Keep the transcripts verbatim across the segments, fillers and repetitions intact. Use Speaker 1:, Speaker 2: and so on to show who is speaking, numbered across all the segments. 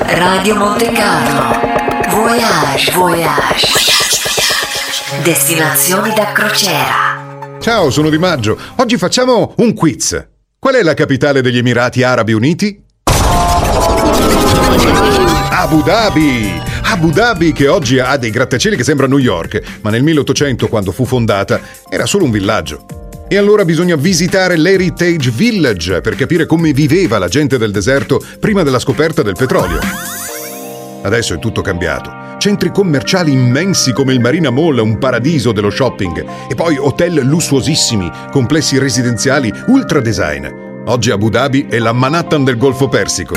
Speaker 1: Radio Monte Carlo. Voyage, voyage. Destinazioni da crociera.
Speaker 2: Ciao, sono Di Maggio. Oggi facciamo un quiz. Qual è la capitale degli Emirati Arabi Uniti? Abu Dhabi! Abu Dhabi, che oggi ha dei grattacieli che sembra New York, ma nel milleottocento, quando fu fondata, era solo un villaggio. E allora bisogna visitare l'Heritage Village per capire come viveva la gente del deserto prima della scoperta del petrolio. Adesso è tutto cambiato. Centri commerciali immensi come il Marina Mall, un paradiso dello shopping, e poi hotel lussuosissimi, complessi residenziali ultra design. Oggi Abu Dhabi è la Manhattan del Golfo Persico.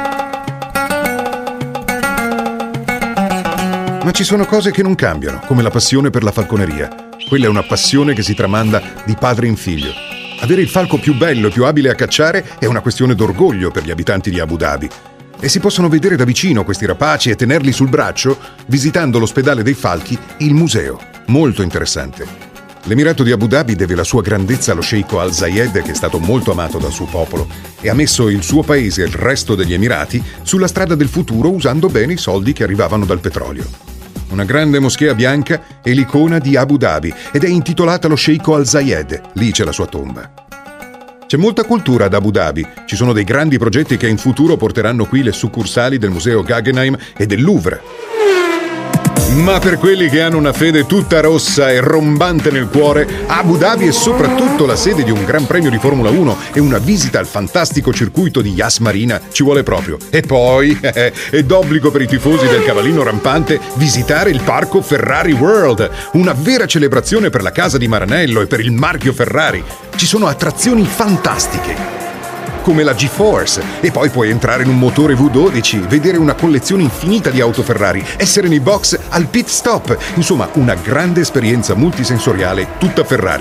Speaker 2: Ma ci sono cose che non cambiano, come la passione per la falconeria. Quella è una passione che si tramanda di padre in figlio. Avere il falco più bello e più abile a cacciare è una questione d'orgoglio per gli abitanti di Abu Dhabi. E si possono vedere da vicino questi rapaci e tenerli sul braccio visitando l'ospedale dei falchi e il museo. Molto interessante. L'Emirato di Abu Dhabi deve la sua grandezza allo sceicco Al Zayed, che è stato molto amato dal suo popolo e ha messo il suo paese e il resto degli Emirati sulla strada del futuro usando bene i soldi che arrivavano dal petrolio. Una grande moschea bianca è l'icona di Abu Dhabi ed è intitolata allo sceicco Al Zayed. Lì c'è la sua tomba. C'è molta cultura ad Abu Dhabi. Ci sono dei grandi progetti che in futuro porteranno qui le succursali del Museo Guggenheim e del Louvre. Ma per quelli che hanno una fede tutta rossa e rombante nel cuore, Abu Dhabi è soprattutto la sede di un Gran Premio di Formula uno e una visita al fantastico circuito di Yas Marina ci vuole proprio. E poi eh, è d'obbligo per i tifosi del cavallino rampante visitare il parco Ferrari World, una vera celebrazione per la casa di Maranello e per il marchio Ferrari. Ci sono attrazioni fantastiche, come la G-Force, e poi puoi entrare in un motore V dodici, vedere una collezione infinita di auto Ferrari, essere nei box al pit stop, insomma una grande esperienza multisensoriale tutta Ferrari.